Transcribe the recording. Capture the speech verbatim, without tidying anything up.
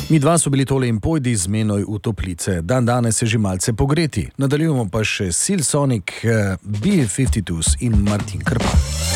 Mi dva so bili tole in pojdi z menoj v toplice. Dan danes je že malce pogreti. Nadaljujemo pa še Silsonic, B fifty two in Martin Krpan.